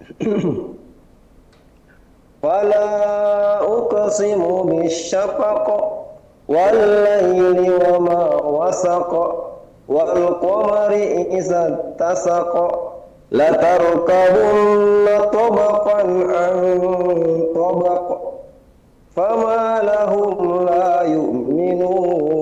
فلا أقسم بالشفق والليل وما وسق والقمر إذا اتسق لتركبن طبقا عن طبق فما لهم لا يؤمنون